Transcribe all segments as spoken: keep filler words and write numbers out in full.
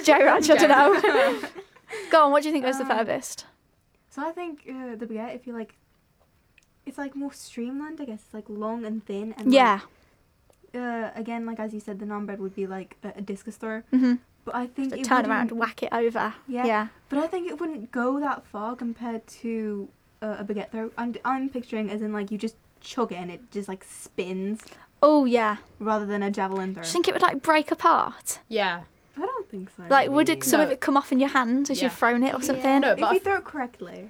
J Raj, I don't know. Go on, what do you think goes Um, the furthest? So I think uh, the baguette, if you like, it's like more streamlined. I guess it's like long and thin. And Yeah. Like, uh, again, like as you said, the naan bread would be like a, a discus throw. Mm-hmm. But I think So it turn around, wouldn't- whack it over. Yeah. Yeah. But I think it wouldn't go that far compared to uh, a baguette throw. I'm I'm picturing as in like you just chug it and it just like spins Oh, yeah. rather than a javelin throw. Do you think it would, like, break apart? Yeah. I don't think so. Like, would it, some No. of it come off in your hand as Yeah. you've thrown it or Yeah. something? No, if but I you f- throw it correctly.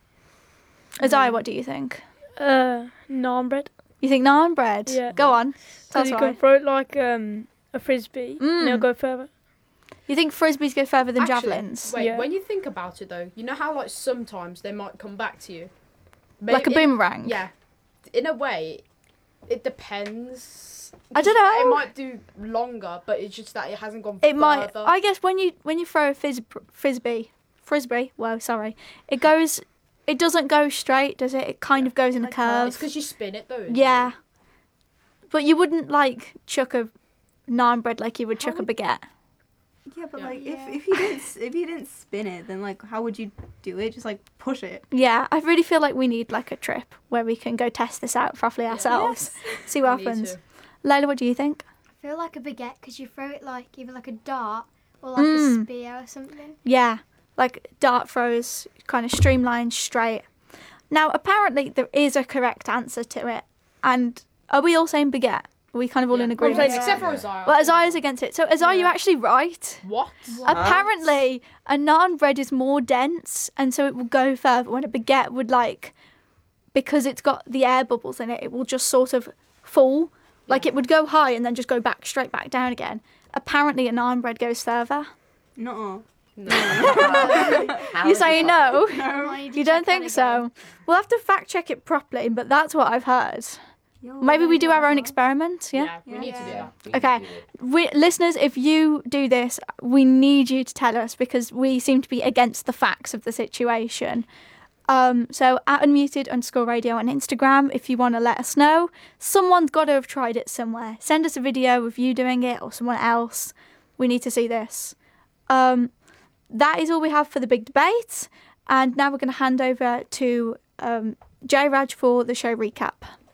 Isaiah, what do you think? Uh, naan bread. You think naan bread? Yeah. Go on. Tell Because us you why. can throw it like um, a frisbee Mm. and it'll go further. You think frisbees go further than Actually, javelins? Wait, Yeah. when you think about it though, you know how like sometimes they might come back to you, Like a Maybe- boomerang? Yeah, in a way, it depends. I don't know. It might do longer, but it's just that it hasn't gone. It might. further. I guess when you when you throw a fizz, frisbee, frisbee. Well, sorry, it goes. It doesn't go straight, does it? It kind of goes in a Like a- curve. It's because you spin it though. isn't Yeah, it? but you wouldn't like chuck a naan bread like you would How chuck would- a baguette. Yeah, but Yeah. like Yeah. if if you didn't s- if you didn't spin it, then like how would you do it? Just like push it. Yeah, I really feel like we need like a trip where we can go test this out properly ourselves, see what We need happens. to. Layla, what do you think? I feel like a baguette because you throw it like either like a dart or like Mm. a spear or something. Yeah, like dart throws, kind of streamlined, straight. Now, apparently, there is a correct answer to it. And are we all saying baguette? Are we kind of all Yeah. in I'm agreement? saying Yeah. Except for Isaiah. Well, Isaiah's against it. So, Isaiah, you're Yeah. actually right. What? Apparently, a naan bread is more dense, and so it will go further. When a baguette would, like, because it's got the air bubbles in it, it will just sort of fall. Like, it would go high and then just go back, straight back down again. Apparently, a naan bread goes further. No. No. You saying no? No. You don't think so? We'll have to fact check it properly, but that's what I've heard. Maybe we do our own experiment, yeah? we need to do Yeah. that. Okay. We, listeners, if you do this, we need you to tell us because we seem to be against the facts of the situation. Um, so at unmuted underscore radio on Instagram, if you want to let us know. Someone's got to have tried it somewhere. Send us a video of you doing it or someone else. We need to see this. Um, that is all we have for the big debate. And now we're going to hand over to um, J Raj for the show recap.